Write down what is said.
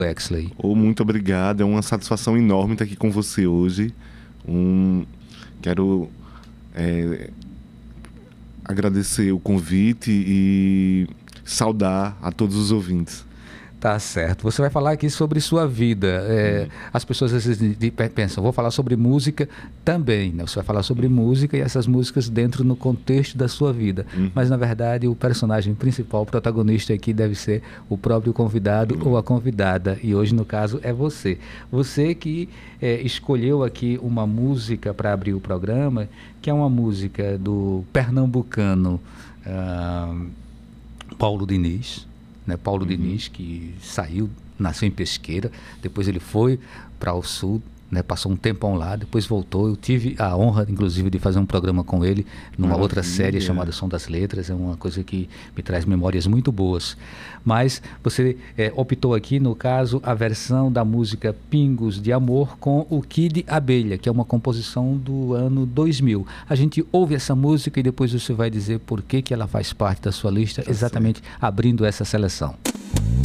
Wexley. Muito obrigado, é uma satisfação enorme estar aqui com você hoje. Quero agradecer o convite e saudar a todos os ouvintes. Tá certo. Você vai falar aqui sobre sua vida. As pessoas às vezes pensam, vou falar sobre música também, né? Você vai falar sobre música e essas músicas dentro no contexto da sua vida. Mas, na verdade, o personagem principal, o protagonista aqui deve ser o próprio convidado ou a convidada. E hoje, no caso, é você. Você que escolheu aqui uma música para abrir o programa, que é uma música do pernambucano Paulo Diniz. Paulo Diniz, que nasceu em Pesqueira, depois ele foi para o sul, passou um tempão lá, depois voltou. Eu tive a honra, inclusive, de fazer um programa com ele numa outra série chamada Som das Letras. É uma coisa que me traz memórias muito boas. Mas você optou aqui, no caso, a versão da música Pingos de Amor com o Kid Abelha, que é uma composição do ano 2000. A gente ouve essa música e depois você vai dizer por que ela faz parte da sua lista, exatamente abrindo essa seleção.